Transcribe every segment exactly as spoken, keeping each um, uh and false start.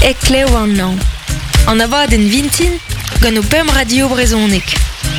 E kleo an an. An abadenn vintin gant o pem radio brezonek.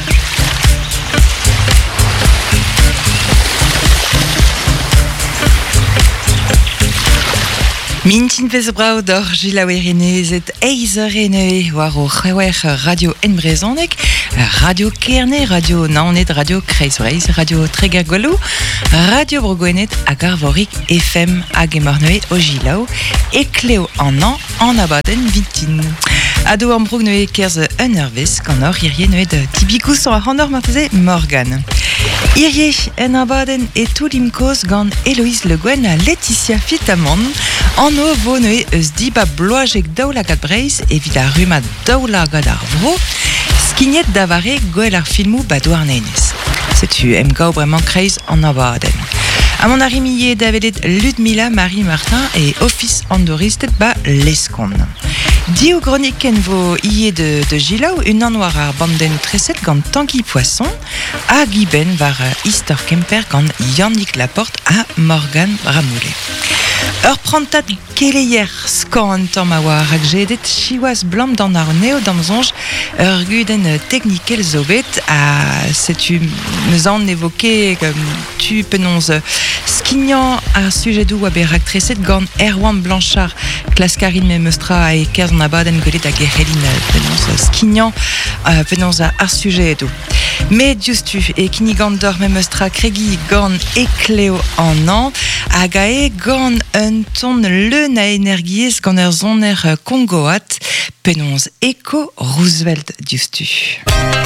Mintin pez brao d'or jilaouerinezet eizer ene war o c'hwer radio en brezonek, radio kerne, radio naonet, radio kreisreiz, radio trega gwalou, radio brogoenet hag ar vorik F M hag emorneet o jilaou, e kleo an an an abadenn vintin. Ado an brog neue kerz un eurvez gant or irie neue de tibikous an ar marteze Morgan. Irie en abadenn e tout limkoz gant Héloïse Le Guen a Laetitia Fitamon an o vo neue eus diba bloazek daoula gad breiz evit ar ruma daoula gad ar vro skignet davare gwell ar filmou badouar nenez. Setu em gao bremañ kreiz an abadenn. A mon arimiye davelet Ludmila Marie Martin e office andoristet ba leskon. Di o groniken vo ie de, de Gilaou un an war ar banden treset gant Tanguy Poisson a giben var Istor Kemper gant Yannick Laporte a Morgan Ramoulet. Ur prantat keleier skan an tamm a war hag jedet chiwas blam dan ar neo damzonj ur guden teknikel zo bet a setu meus an evoke tu penonz skignan ar sujedou a berak treset gant Erwan Blanchard klaskarin me meustra e kerz an abadenn gwelet hag erhelin penonz skignan penonz ar sujedou. Me justu e kinigandor me meustra kregi gant e kleo an an hag a e gant un ton le na energiez gant ur zoner kongoat penonz Eko Roosevelt justu.